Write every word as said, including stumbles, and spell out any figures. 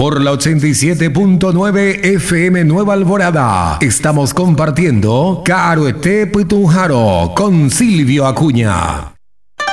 por la ochenta y siete punto nueve F M Nueva Alborada. Estamos compartiendo Caruete Putunjaro con Silvio Acuña.